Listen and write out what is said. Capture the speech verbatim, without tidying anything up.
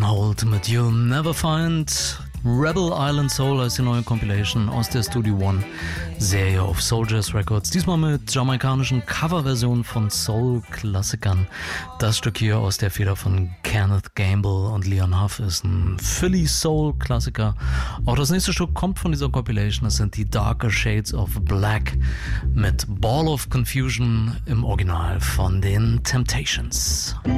Hold mit You'll Never Find. Rebel Island Soul als die neue Compilation aus der Studio One Serie auf Soul Jazz Records. Diesmal mit jamaikanischen Coverversionen von Soul-Klassikern. Das Stück hier aus der Feder von Kenneth Gamble und Leon Huff ist ein Philly Soul-Klassiker. Auch das nächste Stück kommt von dieser Compilation. Das sind die Darker Shades of Black mit Ball of Confusion im Original von den Temptations.